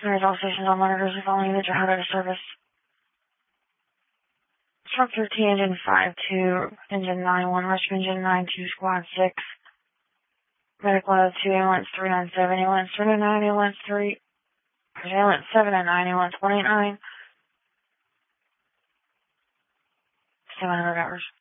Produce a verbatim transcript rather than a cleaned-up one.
There's all stations on monitors and following units are held out of service. Truck thirteen, engine five two, engine nine one, rescue engine nine two, squad six. Medical out two, ambulance three nine seven, ambulance three nine nine, ambulance three, ambulance seven nine nine, ambulance one eight nine. seven hundred hours.